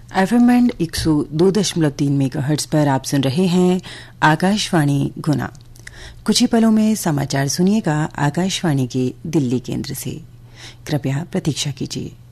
FM band 102.3 megahertz पर आप सुन रहे हैं आकाशवाणी गुना। कुछ ही पलों में समाचार सुनिएगा आकाशवाणी के दिल्ली केंद्र से। कृपया प्रतीक्षा कीजिए।